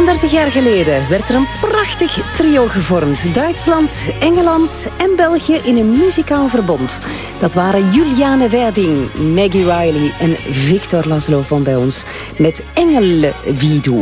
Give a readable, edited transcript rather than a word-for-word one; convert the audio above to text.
35 jaar geleden werd er een prachtig trio gevormd. Duitsland, Engeland en België in een muzikaal verbond. Dat waren Juliane Werding, Maggie Riley en Victor Laszlo van bij ons met Engelen wie du.